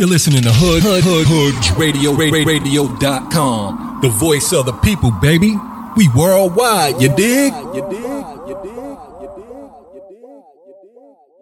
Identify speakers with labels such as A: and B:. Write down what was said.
A: You're listening to Hood Radio.com. The voice of the people, baby. We worldwide, you dig?